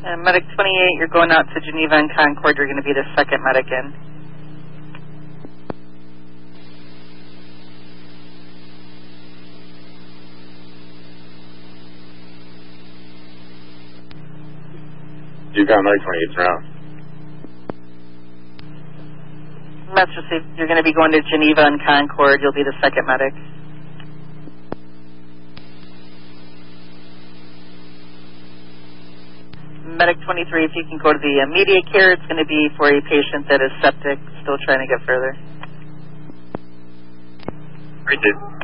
And Medic 28, you're going out to Geneva and Concord. You're going to be the second medic in. You got Medic 28 around. Master Chief, you're going to be going to Geneva and Concord. You'll be the second medic. Medic 23, if you can go to the immediate care, it's going to be for a patient that is septic, still trying to get further. Right,